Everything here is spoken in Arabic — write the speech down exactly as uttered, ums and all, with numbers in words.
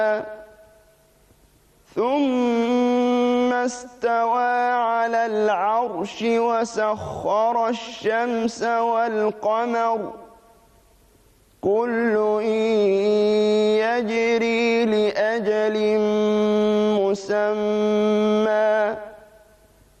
ثم استوى على العرش وسخر الشمس والقمر كل يجري لأجل